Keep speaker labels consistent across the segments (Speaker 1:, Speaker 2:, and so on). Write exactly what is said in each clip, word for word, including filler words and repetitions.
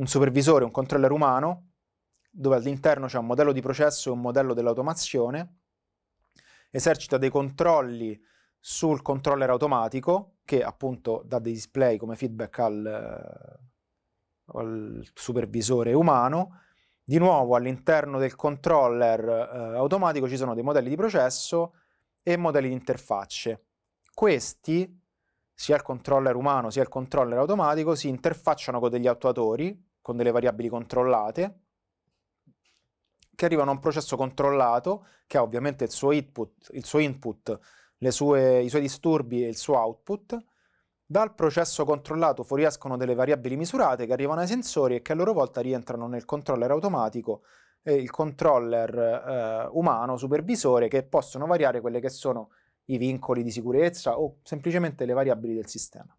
Speaker 1: un supervisore, un controller umano, dove all'interno c'è un modello di processo e un modello dell'automazione, esercita dei controlli sul controller automatico, che appunto dà dei display come feedback al, al supervisore umano. Di nuovo all'interno del controller eh, automatico ci sono dei modelli di processo e modelli di interfacce. Questi, sia il controller umano sia il controller automatico, si interfacciano con degli attuatori, con delle variabili controllate, che arrivano a un processo controllato, che ha ovviamente il suo input, il suo input le sue, i suoi disturbi e il suo output. Dal processo controllato fuoriescono delle variabili misurate che arrivano ai sensori e che a loro volta rientrano nel controller automatico e il controller eh, umano, supervisore, che possono variare quelle che sono i vincoli di sicurezza o semplicemente le variabili del sistema.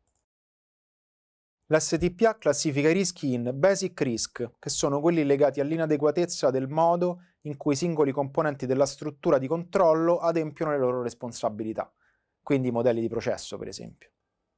Speaker 1: L'S T P A classifica i rischi in basic risk, che sono quelli legati all'inadeguatezza del modo in cui i singoli componenti della struttura di controllo adempiono le loro responsabilità, quindi i modelli di processo per esempio.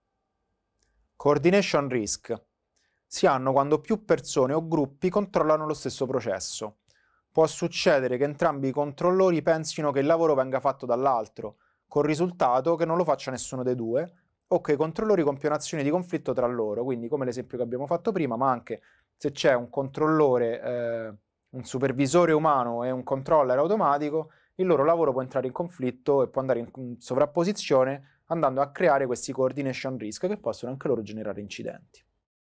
Speaker 1: Coordination risk. Si hanno quando più persone o gruppi controllano lo stesso processo. Può succedere che entrambi i controllori pensino che il lavoro venga fatto dall'altro, col risultato che non lo faccia nessuno dei due, o che i controllori compiano azioni di conflitto tra loro, quindi come l'esempio che abbiamo fatto prima, ma anche se c'è un controllore, eh, un supervisore umano e un controller automatico, il loro lavoro può entrare in conflitto e può andare in sovrapposizione, andando a creare questi coordination risk che possono anche loro generare incidenti.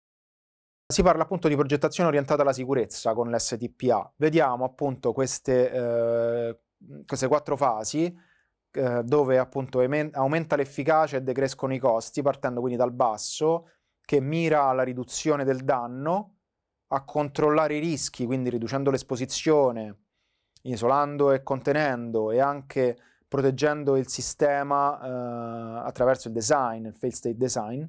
Speaker 1: Si parla appunto di progettazione orientata alla sicurezza con l'S T P A. Vediamo appunto queste, eh, queste quattro fasi, dove appunto aumenta l'efficacia e decrescono i costi, partendo quindi dal basso, che mira alla riduzione del danno, a controllare i rischi, quindi riducendo l'esposizione, isolando e contenendo e anche proteggendo il sistema eh, attraverso il design, il fail state design,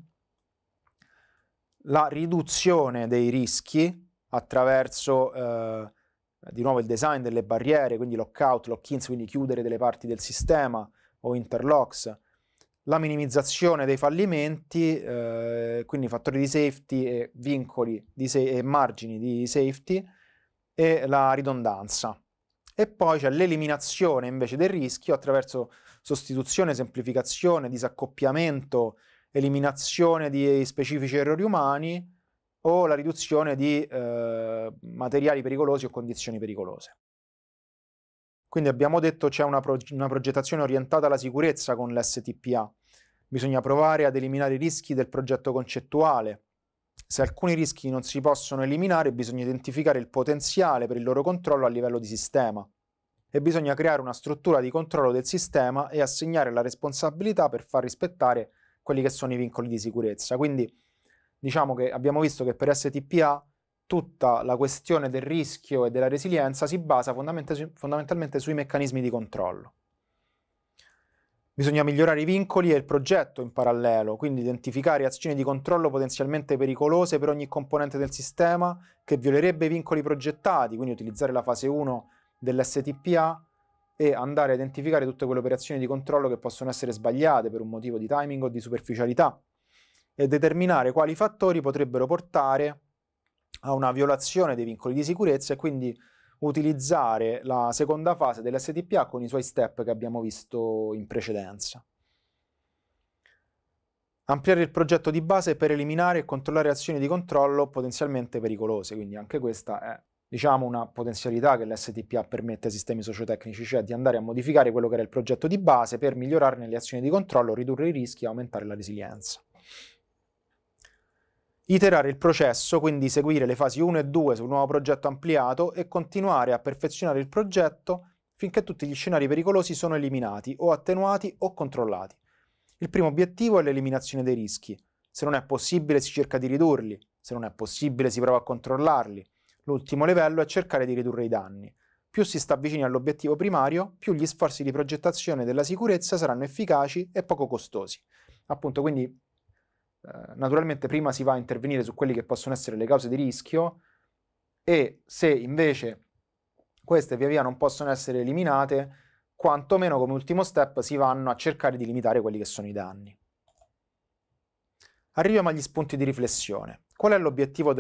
Speaker 1: la riduzione dei rischi attraverso eh, di nuovo il design delle barriere, quindi lockout, lock-ins, quindi chiudere delle parti del sistema o interlocks, la minimizzazione dei fallimenti, eh, quindi fattori di safety e vincoli di e margini di safety e la ridondanza. E poi c'è l'eliminazione invece del rischio attraverso sostituzione, semplificazione, disaccoppiamento, eliminazione di specifici errori umani o la riduzione di eh, materiali pericolosi o condizioni pericolose. Quindi abbiamo detto c'è una, pro una progettazione orientata alla sicurezza con l'S T P A. Bisogna provare ad eliminare i rischi del progetto concettuale. Se alcuni rischi non si possono eliminare, bisogna identificare il potenziale per il loro controllo a livello di sistema. E bisogna creare una struttura di controllo del sistema e assegnare la responsabilità per far rispettare quelli che sono i vincoli di sicurezza. Quindi diciamo che abbiamo visto che per S T P A tutta la questione del rischio e della resilienza si basa fondamentalmente sui meccanismi di controllo. Bisogna migliorare i vincoli e il progetto in parallelo, quindi identificare azioni di controllo potenzialmente pericolose per ogni componente del sistema che violerebbe i vincoli progettati, quindi utilizzare la fase uno dell'S T P A e andare a identificare tutte quelle operazioni di controllo che possono essere sbagliate per un motivo di timing o di superficialità e determinare quali fattori potrebbero portare a una violazione dei vincoli di sicurezza e quindi utilizzare la seconda fase dell'S T P A con i suoi step che abbiamo visto in precedenza. Ampliare il progetto di base per eliminare e controllare azioni di controllo potenzialmente pericolose, quindi anche questa è, diciamo, una potenzialità che l'S T P A permette ai sistemi sociotecnici, cioè di andare a modificare quello che era il progetto di base per migliorarne le azioni di controllo, ridurre i rischi e aumentare la resilienza. Iterare il processo, quindi seguire le fasi uno e due sul nuovo progetto ampliato e continuare a perfezionare il progetto finché tutti gli scenari pericolosi sono eliminati o attenuati o controllati. Il primo obiettivo è l'eliminazione dei rischi. Se non è possibile si cerca di ridurli, se non è possibile si prova a controllarli. L'ultimo livello è cercare di ridurre i danni. Più si sta vicini all'obiettivo primario, più gli sforzi di progettazione della sicurezza saranno efficaci e poco costosi. Appunto, quindi Uh, naturalmente prima si va a intervenire su quelli che possono essere le cause di rischio e se invece queste via via non possono essere eliminate, quantomeno come ultimo step si vanno a cercare di limitare quelli che sono i danni. Arriviamo agli spunti di riflessione. Qual è l'obiettivo